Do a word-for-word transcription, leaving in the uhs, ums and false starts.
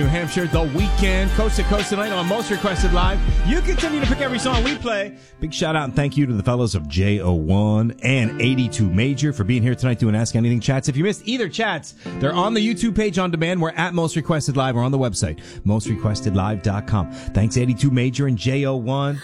New Hampshire, The Weekend, coast to coast tonight on Most Requested Live. You continue to pick every song we play. Big shout out and thank you to the fellows of J O one and eighty-two Major for being here tonight doing Ask Anything chats. If you missed either chats, they're on the YouTube page on demand. We're at Most Requested Live or on the website, most requested live dot com. Thanks eighty-two Major and J O one.